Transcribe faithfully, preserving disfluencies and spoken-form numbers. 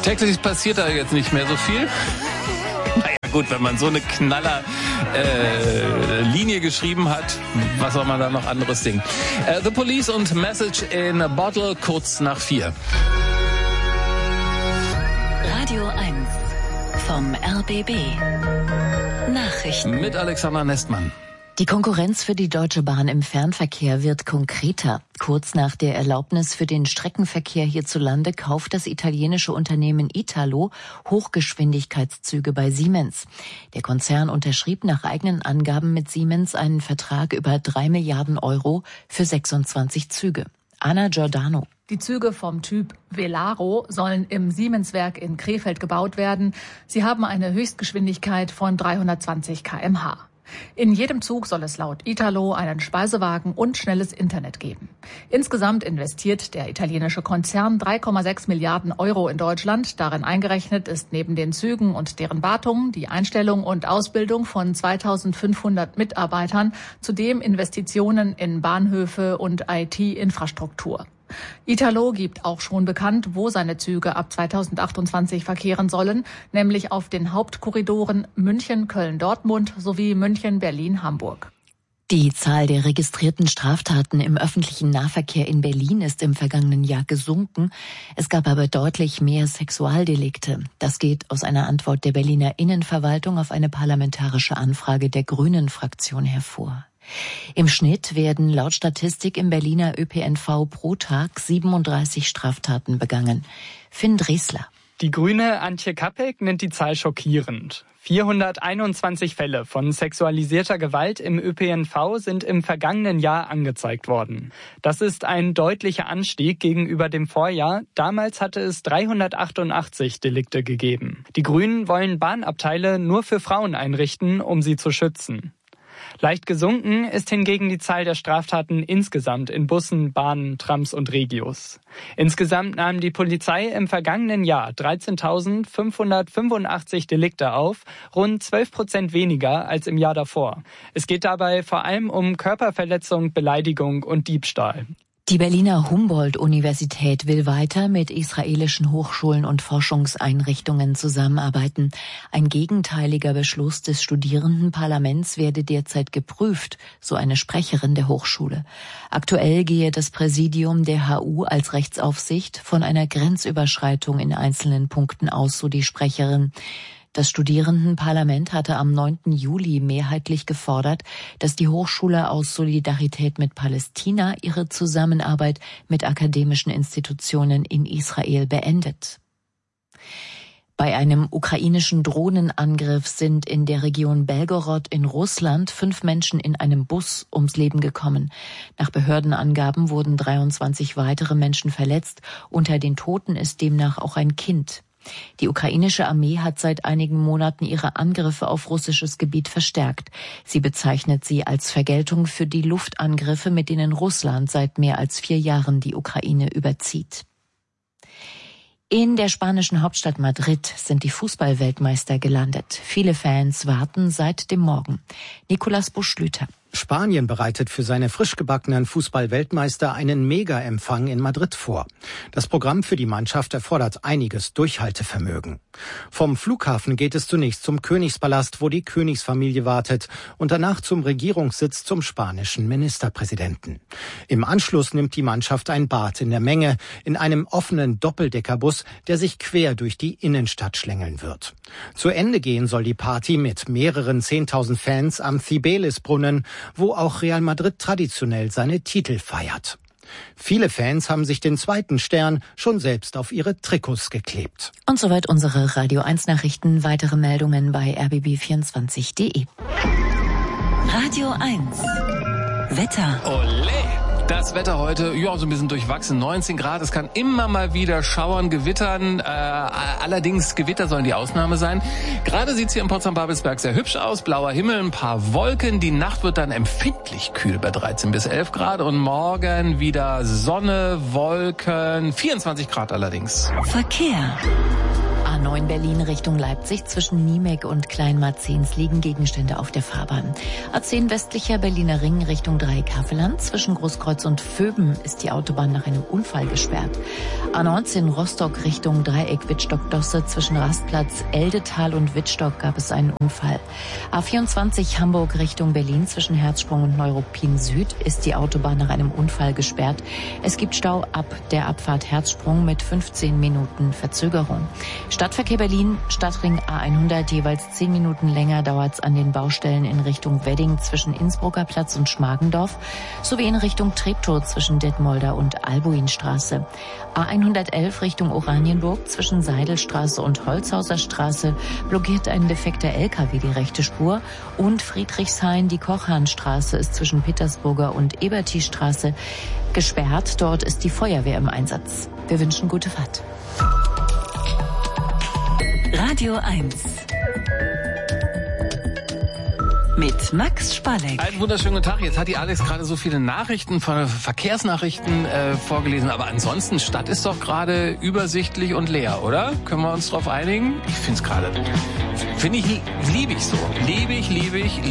Täglich passiert da jetzt nicht mehr so viel. Naja gut, wenn man so eine knaller äh, Linie geschrieben hat, was soll man da noch anderes singen? Äh, The Police und Message in a Bottle kurz nach vier. Radio eins vom R B B. Nachrichten. Mit Alexander Nestmann. Die Konkurrenz für die Deutsche Bahn im Fernverkehr wird konkreter. Kurz nach der Erlaubnis für den Streckenverkehr hierzulande kauft das italienische Unternehmen Italo Hochgeschwindigkeitszüge bei Siemens. Der Konzern unterschrieb nach eigenen Angaben mit Siemens einen Vertrag über drei Milliarden Euro für sechsundzwanzig Züge. Anna Giordano. Die Züge vom Typ Velaro sollen im Siemens-Werk in Krefeld gebaut werden. Sie haben eine Höchstgeschwindigkeit von dreihundertzwanzig Kilometer pro Stunde. In jedem Zug soll es laut Italo einen Speisewagen und schnelles Internet geben. Insgesamt investiert der italienische Konzern drei Komma sechs Milliarden Euro in Deutschland. Darin eingerechnet ist neben den Zügen und deren Wartung die Einstellung und Ausbildung von zweitausendfünfhundert Mitarbeitern, zudem Investitionen in Bahnhöfe und I T-Infrastruktur. Italo gibt auch schon bekannt, wo seine Züge ab zweitausendachtundzwanzig verkehren sollen, nämlich auf den Hauptkorridoren München, Köln, Dortmund sowie München, Berlin, Hamburg. Die Zahl der registrierten Straftaten im öffentlichen Nahverkehr in Berlin ist im vergangenen Jahr gesunken. Es gab aber deutlich mehr Sexualdelikte. Das geht aus einer Antwort der Berliner Innenverwaltung auf eine parlamentarische Anfrage der Grünen-Fraktion hervor. Im Schnitt werden laut Statistik im Berliner Ö P N V pro Tag siebenunddreißig Straftaten begangen. Finn Dresler. Die Grüne Antje Kappek nennt die Zahl schockierend. vierhunderteinundzwanzig Fälle von sexualisierter Gewalt im Ö P N V sind im vergangenen Jahr angezeigt worden. Das ist ein deutlicher Anstieg gegenüber dem Vorjahr. Damals hatte es dreihundertachtundachtzig Delikte gegeben. Die Grünen wollen Bahnabteile nur für Frauen einrichten, um sie zu schützen. Leicht gesunken ist hingegen die Zahl der Straftaten insgesamt in Bussen, Bahnen, Trams und Regios. Insgesamt nahm die Polizei im vergangenen Jahr dreizehntausendfünfhundertfünfundachtzig Delikte auf, rund zwölf Prozent weniger als im Jahr davor. Es geht dabei vor allem um Körperverletzung, Beleidigung und Diebstahl. Die Berliner Humboldt-Universität will weiter mit israelischen Hochschulen und Forschungseinrichtungen zusammenarbeiten. Ein gegenteiliger Beschluss des Studierendenparlaments werde derzeit geprüft, so eine Sprecherin der Hochschule. Aktuell gehe das Präsidium der H U als Rechtsaufsicht von einer Grenzüberschreitung in einzelnen Punkten aus, so die Sprecherin. Das Studierendenparlament hatte am neunten Juli mehrheitlich gefordert, dass die Hochschule aus Solidarität mit Palästina ihre Zusammenarbeit mit akademischen Institutionen in Israel beendet. Bei einem ukrainischen Drohnenangriff sind in der Region Belgorod in Russland fünf Menschen in einem Bus ums Leben gekommen. Nach Behördenangaben wurden dreiundzwanzig weitere Menschen verletzt. Unter den Toten ist demnach auch ein Kind. Die ukrainische Armee hat seit einigen Monaten ihre Angriffe auf russisches Gebiet verstärkt. Sie bezeichnet sie als Vergeltung für die Luftangriffe, mit denen Russland seit mehr als vier Jahren die Ukraine überzieht. In der spanischen Hauptstadt Madrid sind die Fußballweltmeister gelandet. Viele Fans warten seit dem Morgen. Nicolas Buschlüter. Spanien bereitet für seine frisch gebackenen Fußball-Weltmeister einen Mega-Empfang in Madrid vor. Das Programm für die Mannschaft erfordert einiges Durchhaltevermögen. Vom Flughafen geht es zunächst zum Königspalast, wo die Königsfamilie wartet, und danach zum Regierungssitz zum spanischen Ministerpräsidenten. Im Anschluss nimmt die Mannschaft ein Bad in der Menge in einem offenen Doppeldeckerbus, der sich quer durch die Innenstadt schlängeln wird. Zu Ende gehen soll die Party mit mehreren zehntausend Fans am Cibeles-Brunnen, wo auch Real Madrid traditionell seine Titel feiert. Viele Fans haben sich den zweiten Stern schon selbst auf ihre Trikots geklebt. Und soweit unsere Radio eins Nachrichten. Weitere Meldungen bei r b b vierundzwanzig punkt de. Radio eins. Wetter. Olé! Das Wetter heute, ja, so ein bisschen durchwachsen, neunzehn Grad. Es kann immer mal wieder schauern, gewittern. Äh, allerdings, Gewitter sollen die Ausnahme sein. Gerade sieht's hier in Potsdam-Babelsberg sehr hübsch aus. Blauer Himmel, ein paar Wolken. Die Nacht wird dann empfindlich kühl bei dreizehn bis elf Grad. Und morgen wieder Sonne, Wolken, vierundzwanzig Grad allerdings. Verkehr. A neun Berlin Richtung Leipzig zwischen Niemek und Kleinmarzens liegen Gegenstände auf der Fahrbahn. A zehn westlicher Berliner Ring Richtung Dreieck Havelland zwischen Großkreuz und Vöben ist die Autobahn nach einem Unfall gesperrt. A neunzehn Rostock Richtung Dreieck Wittstock-Dosse zwischen Rastplatz Eldetal und Wittstock gab es einen Unfall. A vierundzwanzig Hamburg Richtung Berlin zwischen Herzsprung und Neuruppin Süd ist die Autobahn nach einem Unfall gesperrt. Es gibt Stau ab der Abfahrt Herzsprung mit fünfzehn Minuten Verzögerung. Stadtverkehr Berlin, Stadtring A hundert, jeweils zehn Minuten länger dauert es an den Baustellen in Richtung Wedding zwischen Innsbrucker Platz und Schmargendorf sowie in Richtung Treptow zwischen Detmolder und Albuinstraße. A hundertelf Richtung Oranienburg zwischen Seidelstraße und Holzhauser Straße blockiert ein defekter L K W die rechte Spur und Friedrichshain, die Kochhahnstraße ist zwischen Petersburger und Eberti-Straße gesperrt. Dort ist die Feuerwehr im Einsatz. Wir wünschen gute Fahrt. Radio eins. Mit Max Spalleck. Einen wunderschönen guten Tag. Jetzt hat die Alex gerade so viele Nachrichten, Verkehrsnachrichten äh, vorgelesen. Aber ansonsten, Stadt ist doch gerade übersichtlich und leer, oder? Können wir uns darauf einigen? Ich finde es gerade, finde ich, liebe ich so. Liebe ich, liebe ich, liebe